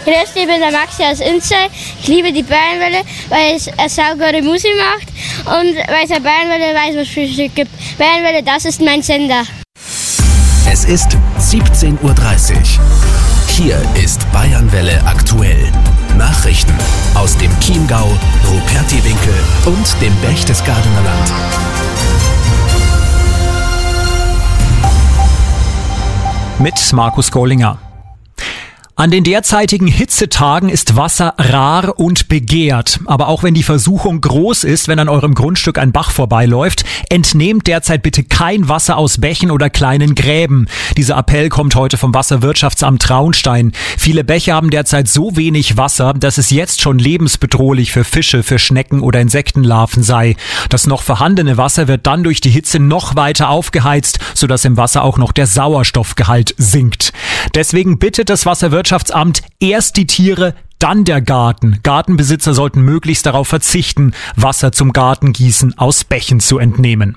Grüß dich, ich bin der Maxi aus Inzell. Ich liebe die Bayernwelle, weil es eine saugute Musik macht und weil es eine Bayernwelle weiß, was es Frühstück gibt. Bayernwelle, das ist mein Sender. Es ist 17:30 Uhr. Hier ist Bayernwelle aktuell. Nachrichten aus dem Chiemgau, Rupertiwinkel und dem Berchtesgadener Land. Mit Markus Gollinger. An den derzeitigen Hitzetagen ist Wasser rar und begehrt. Aber auch wenn die Versuchung groß ist, wenn an eurem Grundstück ein Bach vorbeiläuft, entnehmt derzeit bitte kein Wasser aus Bächen oder kleinen Gräben. Dieser Appell kommt heute vom Wasserwirtschaftsamt Traunstein. Viele Bäche haben derzeit so wenig Wasser, dass es jetzt schon lebensbedrohlich für Fische, für Schnecken oder Insektenlarven sei. Das noch vorhandene Wasser wird dann durch die Hitze noch weiter aufgeheizt, sodass im Wasser auch noch der Sauerstoffgehalt sinkt. Deswegen bittet das Wasserwirtschaftsamt erst die Tiere, dann der Garten. Gartenbesitzer sollten möglichst darauf verzichten, Wasser zum Gartengießen aus Bächen zu entnehmen.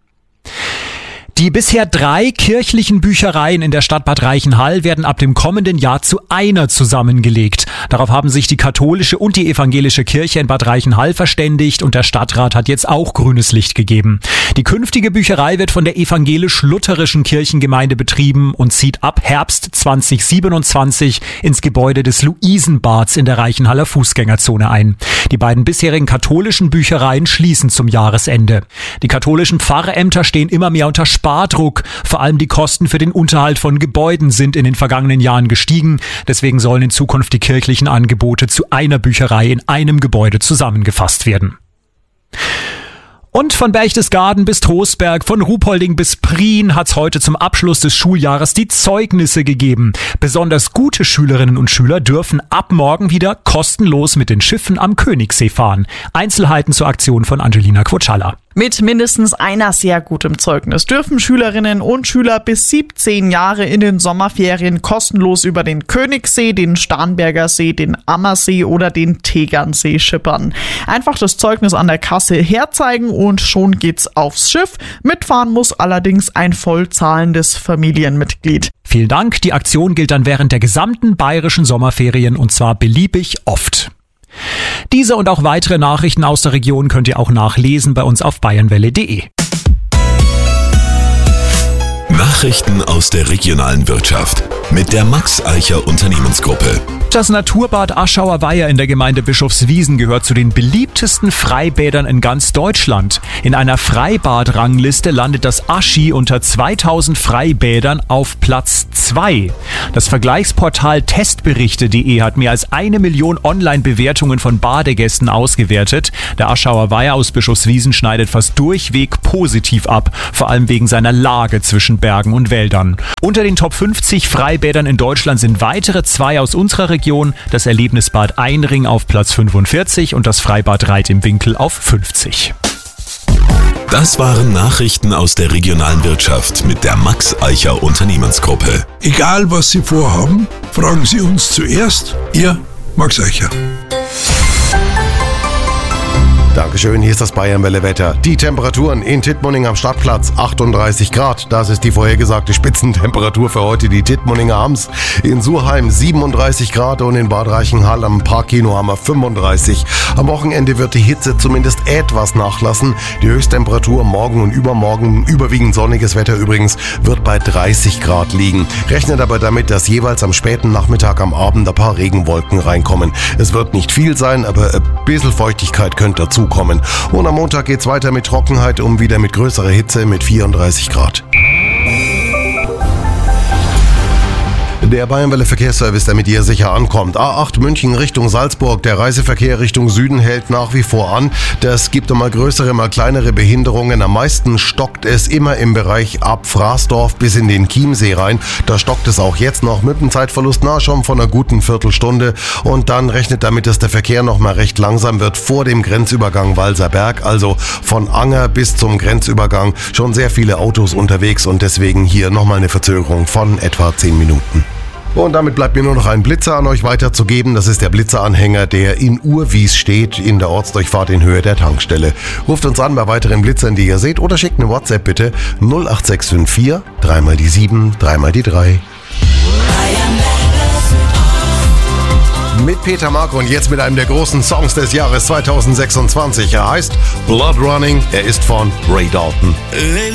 Die bisher 3 kirchlichen Büchereien in der Stadt Bad Reichenhall werden ab dem kommenden Jahr zu einer zusammengelegt. Darauf haben sich die katholische und die evangelische Kirche in Bad Reichenhall verständigt und der Stadtrat hat jetzt auch grünes Licht gegeben. Die künftige Bücherei wird von der evangelisch-lutherischen Kirchengemeinde betrieben und zieht ab Herbst 2027 ins Gebäude des Luisenbads in der Reichenhaller Fußgängerzone ein. Die beiden bisherigen katholischen Büchereien schließen zum Jahresende. Die katholischen Pfarrämter stehen immer mehr unter Spardruck. Vor allem die Kosten für den Unterhalt von Gebäuden sind in den vergangenen Jahren gestiegen. Deswegen sollen in Zukunft die kirchlichen Angebote zu einer Bücherei in einem Gebäude zusammengefasst werden. Und von Berchtesgaden bis Trostberg, von Ruhpolding bis Prien hat's heute zum Abschluss des Schuljahres die Zeugnisse gegeben. Besonders gute Schülerinnen und Schüler dürfen ab morgen wieder kostenlos mit den Schiffen am Königssee fahren. Einzelheiten zur Aktion von Angelina Quotschalla. Mit mindestens einer sehr gutem Zeugnis dürfen Schülerinnen und Schüler bis 17 Jahre in den Sommerferien kostenlos über den Königssee, den Starnberger See, den Ammersee oder den Tegernsee schippern. Einfach das Zeugnis an der Kasse herzeigen und schon geht's aufs Schiff. Mitfahren muss allerdings ein vollzahlendes Familienmitglied. Vielen Dank. Die Aktion gilt dann während der gesamten bayerischen Sommerferien und zwar beliebig oft. Diese und auch weitere Nachrichten aus der Region könnt ihr auch nachlesen bei uns auf bayernwelle.de. Nachrichten aus der regionalen Wirtschaft mit der Max Eicher Unternehmensgruppe. Das Naturbad Aschauer Weiher in der Gemeinde Bischofswiesen gehört zu den beliebtesten Freibädern in ganz Deutschland. In einer Freibad-Rangliste landet das Aschi unter 2000 Freibädern auf Platz 2. Das Vergleichsportal testberichte.de hat mehr als 1 Million Online-Bewertungen von Badegästen ausgewertet. Der Aschauer Weiher aus Bischofswiesen schneidet fast durchweg positiv ab, vor allem wegen seiner Lage zwischen Bergen und Wäldern. Unter den Top 50 Freibädern in Deutschland sind weitere 2 aus unserer Region, das Erlebnisbad Einring auf Platz 45 und das Freibad Reit im Winkel auf 50. Das waren Nachrichten aus der regionalen Wirtschaft mit der Max Eicher Unternehmensgruppe. Egal was Sie vorhaben, fragen Sie uns zuerst. Ihr Max Eicher. Dankeschön, hier ist das Bayernwelle-Wetter. Die Temperaturen in Tittmoning am Stadtplatz 38 Grad. Das ist die vorhergesagte Spitzentemperatur für heute. Die Tittmoninger haben's. In Surheim 37 Grad und in Bad Reichenhall am Parkkino haben wir 35. Am Wochenende wird die Hitze zumindest etwas nachlassen. Die Höchsttemperatur morgen und übermorgen, überwiegend sonniges Wetter übrigens, wird bei 30 Grad liegen. Rechnet aber damit, dass jeweils am späten Nachmittag, am Abend ein paar Regenwolken reinkommen. Es wird nicht viel sein, aber ein bisschen Feuchtigkeit könnte dazu kommen. Und am Montag geht's weiter mit Trockenheit, wieder mit größerer Hitze mit 34 Grad. Der Bayernwelle Verkehrsservice, der mit ihr sicher ankommt. A8 München Richtung Salzburg. Der Reiseverkehr Richtung Süden hält nach wie vor an. Das gibt mal größere, mal kleinere Behinderungen. Am meisten stockt es immer im Bereich ab Fraßdorf bis in den Chiemsee rein. Da stockt es auch jetzt noch mit einem Zeitverlust schon von einer guten Viertelstunde. Und dann rechnet damit, dass der Verkehr noch mal recht langsam wird vor dem Grenzübergang Walserberg. Also von Anger bis zum Grenzübergang schon sehr viele Autos unterwegs und deswegen hier nochmal eine Verzögerung von etwa 10 Minuten. Und damit bleibt mir nur noch ein Blitzer an euch weiterzugeben. Das ist der Blitzeranhänger, der in Urwies steht, in der Ortsdurchfahrt in Höhe der Tankstelle. Ruft uns an bei weiteren Blitzern, die ihr seht, oder schickt eine WhatsApp bitte 08654 3 mal die 7, 3 mal die 3. mit Peter Marco und jetzt mit einem der großen Songs des Jahres 2026. Er heißt Blood Running. Er ist von Ray Dalton.